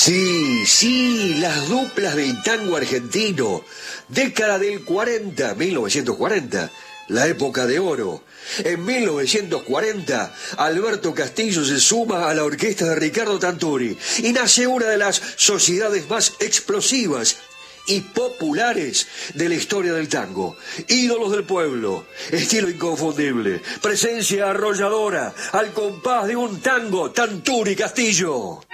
Sí, sí, las duplas del tango argentino. Década del 40, 1940, la época de oro. En 1940, Alberto Castillo se suma a la orquesta de Ricardo Tanturi y nace una de las sociedades más explosivas y populares de la historia del tango. Ídolos del pueblo, estilo inconfundible, presencia arrolladora, al compás de un tango, Tanturi Castillo.